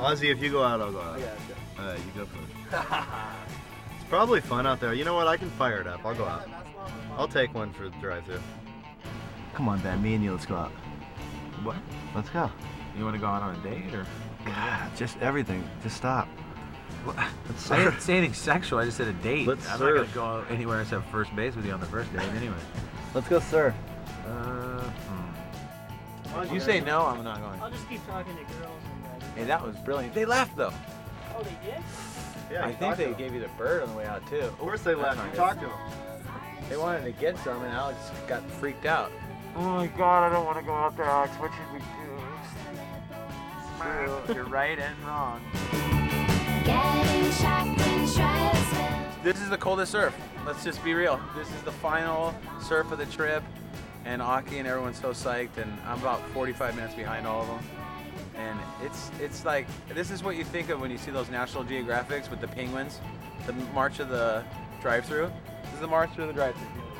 Ozzy, if you go out, I'll go out. Yeah. You go first. It's probably fun out there. You know what? I can fire it up. I'll go out. I'll take one for the drive-thru. Come on, Ben. Me and you, let's go out. What? Let's go. You want to go out on a date or? God, just everything. Just stop. I didn't say anything sexual. I just said a date. Let's I'm surf. not gonna go anywhere except first base with you on the first date anyway. Let's go surf. If you say no, I'm not going. I'll just keep talking to girls. Hey, that was brilliant. They left though. Oh, they did? Yeah, I think they gave you the bird on the way out too. Of course they left. You talked to them. They wanted to get some, and Alex got freaked out. Oh my God, I don't want to go out there, Alex. What should we do? You're right and wrong. Getting shocked and stressed. This is the coldest surf. Let's just be real. This is the final surf of the trip, and Aki and everyone's so psyched, and I'm about 45 minutes behind all of them. And it's like, this is what you think of when you see those National Geographics with the penguins, the March of the Drive-Thru. This is the March of the Drive-Thru.